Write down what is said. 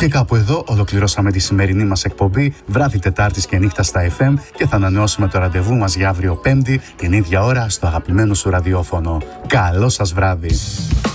Και κάπου εδώ ολοκληρώσαμε τη σημερινή μας εκπομπή, βράδυ Τετάρτης και νύχτα στα FM, και θα ανανεώσουμε το ραντεβού μας για αύριο Πέμπτη την ίδια ώρα στο αγαπημένο σου ραδιόφωνο. Καλό σας βράδυ!